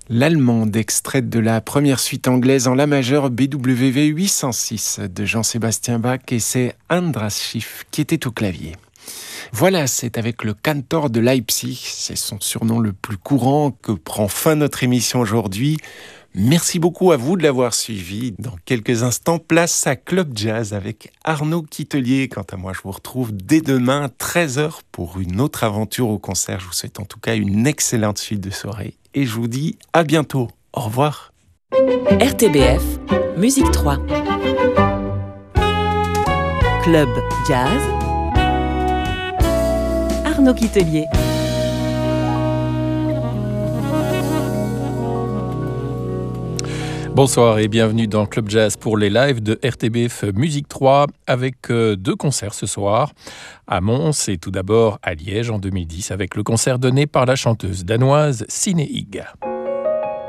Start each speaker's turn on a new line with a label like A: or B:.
A: L'allemande, extraite de la première suite anglaise en la majeure BWV 806 de Jean-Sébastien Bach, et c'est Andras Schiff qui était au clavier. Voilà, c'est avec le cantor de Leipzig, c'est son surnom le plus courant, que prend fin notre émission aujourd'hui. Merci beaucoup à vous de l'avoir suivi. Dans quelques instants, place à Club Jazz avec Arnaud Quitelier. Quant à moi, je vous retrouve dès demain, 13h, pour une autre aventure au concert. Je vous souhaite en tout cas une excellente suite de soirée. Et je vous dis à bientôt. Au revoir.
B: RTBF, Musique 3. Club Jazz. Arnaud Quitelier.
C: Bonsoir et bienvenue dans Club Jazz pour les lives de RTBF Musique 3 avec deux concerts ce soir à Mons et tout d'abord à Liège en 2010 avec le concert donné par la chanteuse danoise Signe Hig.